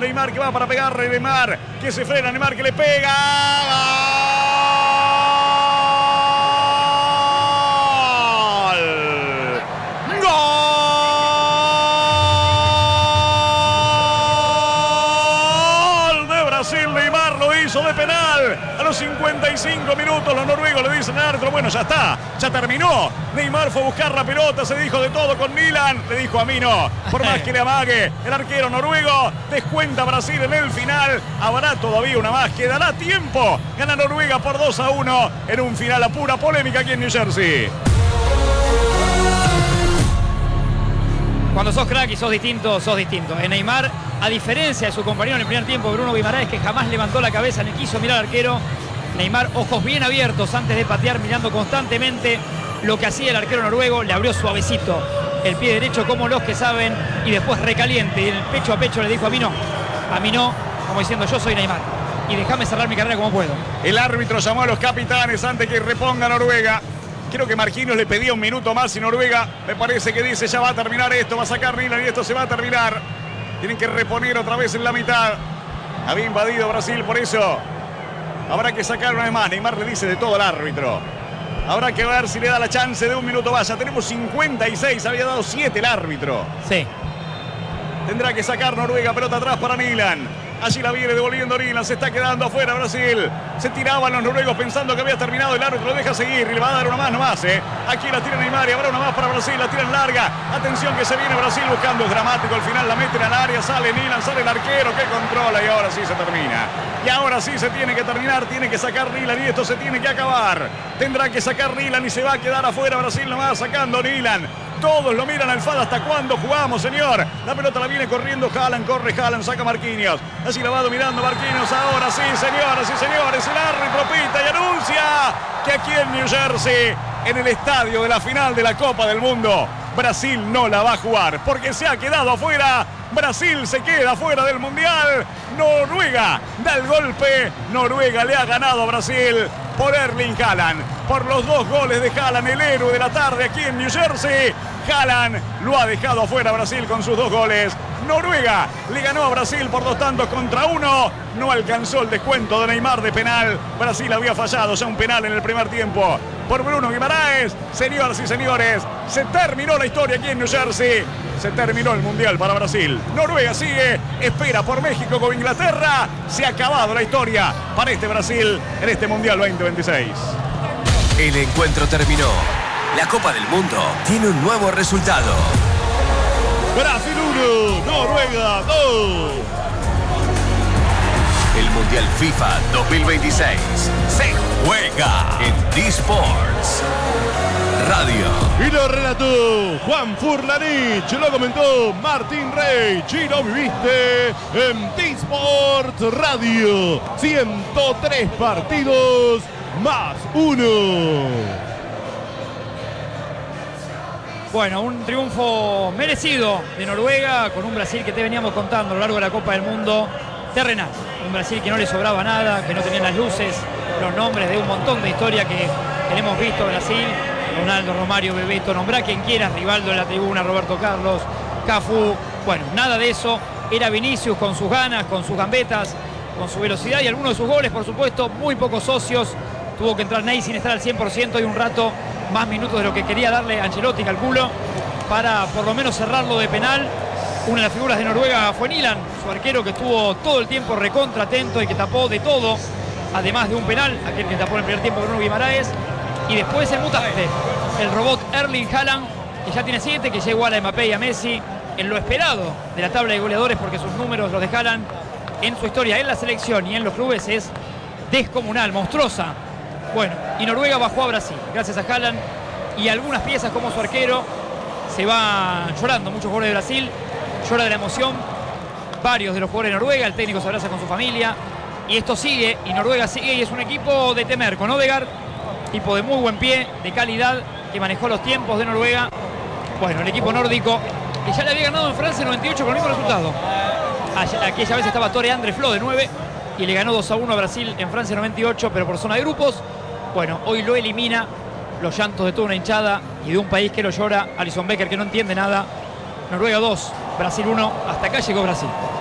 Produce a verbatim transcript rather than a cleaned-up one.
Neymar que va para pegarle. Neymar que se frena. Neymar que le pega. ¡Gol! ¡Gol de Brasil! Neymar lo hizo de penal. A los cincuenta y cinco minutos los noruegos le dicen al árbitro, bueno, ya está, ya terminó. Neymar fue a buscar la pelota, se dijo de todo con Milan. Le dijo a mí no, por más que le amague el arquero noruego. Descuenta Brasil en el final. Habrá todavía una más, quedará tiempo. Gana Noruega por dos a uno en un final a pura polémica aquí en New Jersey. Cuando sos crack y sos distinto, sos distinto. En Neymar, a diferencia de su compañero en el primer tiempo, Bruno Guimaraes, que jamás levantó la cabeza ni quiso mirar al arquero. Neymar, ojos bien abiertos antes de patear, mirando constantemente lo que hacía el arquero noruego. Le abrió suavecito el pie derecho, como los que saben, y después recaliente. Y en el pecho a pecho le dijo a mí no, a mí no, como diciendo yo soy Neymar. Y déjame cerrar mi carrera como puedo. El árbitro llamó a los capitanes antes que reponga Noruega. Creo que Marquinhos le pedía un minuto más y Noruega me parece que dice ya va a terminar esto, va a sacar Milan y esto se va a terminar. Tienen que reponer otra vez en la mitad. Había invadido Brasil, por eso habrá que sacar una vez más. Neymar le dice de todo al árbitro. Habrá que ver si le da la chance de un minuto más. Ya tenemos cincuenta y seis, había dado siete el árbitro. Sí. Tendrá que sacar Noruega, pelota atrás para Milan. Allí la viene devolviendo Milan, se está quedando afuera Brasil. Se tiraban los noruegos pensando que había terminado, el árbitro lo deja seguir y le va a dar una más nomás, ¿eh? Aquí la tira Neymar y habrá una más para Brasil, la tiran larga. Atención que se viene Brasil buscando, es dramático, al final la meten al área, sale Milan, sale el arquero que controla y ahora sí se termina. Y ahora sí se tiene que terminar, tiene que sacar Milan y esto se tiene que acabar. Tendrá que sacar Milan y se va a quedar afuera Brasil nomás sacando Milan. Todos lo miran al F A D. ¿Hasta cuándo jugamos, señor? La pelota la viene corriendo Haaland, corre Haaland, saca Marquinhos. Así la va dominando Marquinhos. Ahora sí, señoras y señores, el árbitro pita y anuncia que aquí en New Jersey, en el estadio de la final de la Copa del Mundo, Brasil no la va a jugar porque se ha quedado afuera. Brasil se queda fuera del Mundial. Noruega da el golpe. Noruega le ha ganado a Brasil por Erling Haaland. Por los dos goles de Haaland, el héroe de la tarde aquí en New Jersey. Haaland lo ha dejado afuera a Brasil con sus dos goles. Noruega le ganó a Brasil por dos tantos contra uno. No alcanzó el descuento de Neymar de penal. Brasil había fallado ya un penal en el primer tiempo por Bruno Guimaraes. Señoras y señores, se terminó la historia aquí en New Jersey. Se terminó el Mundial para Brasil. Noruega sigue, espera por México con Inglaterra. Se ha acabado la historia para este Brasil en este Mundial veinte veintiséis. El encuentro terminó. La Copa del Mundo tiene un nuevo resultado. Brasil uno, Noruega dos. El Mundial FIFA dos mil veintiséis se juega en D-Sports Radio. Y lo relató Juan Furlanich, lo comentó Martín Rey. Y lo viviste en D-Sports Radio. ciento tres partidos más uno. Bueno, un triunfo merecido de Noruega con un Brasil que te veníamos contando a lo largo de la Copa del Mundo terrenal. Un Brasil que no le sobraba nada, que no tenía las luces, los nombres de un montón de historia que tenemos visto Brasil. Ronaldo, Romario, Bebeto, nombrá quien quieras, Rivaldo en la tribuna, Roberto Carlos, Cafú. Bueno, nada de eso. Era Vinicius con sus ganas, con sus gambetas, con su velocidad y algunos de sus goles, por supuesto, muy pocos socios. Tuvo que entrar Ney sin estar al cien por ciento y un rato más minutos de lo que quería darle Ancelotti, calculo, para por lo menos cerrarlo de penal. Una de las figuras de Noruega fue Nilan, su arquero que estuvo todo el tiempo recontra atento y que tapó de todo, además de un penal, aquel que tapó en el primer tiempo Bruno Guimaraes. Y después el mutante, el robot Erling Haaland, que ya tiene siete, que ya iguala a Mbappé y a Messi en lo esperado de la tabla de goleadores, porque sus números, los de Haaland, en su historia en la selección y en los clubes es descomunal, monstruosa. Bueno, y Noruega bajó a Brasil, gracias a Haaland y algunas piezas como su arquero. Se va llorando muchos jugadores de Brasil, llora de la emoción varios de los jugadores de Noruega, el técnico se abraza con su familia y esto sigue, y Noruega sigue y es un equipo de temer, con Odegaard, tipo de muy buen pie, de calidad, que manejó los tiempos de Noruega. Bueno, el equipo nórdico que ya le había ganado en Francia en noventa y ocho con el mismo resultado. Aquella vez estaba Tore Andre Flo de nueve y le ganó dos a uno a Brasil en Francia en noventa y ocho, pero por zona de grupos. Bueno, hoy lo elimina, los llantos de toda una hinchada y de un país que lo llora, Alisson Becker que no entiende nada. Noruega dos, Brasil uno, hasta acá llegó Brasil.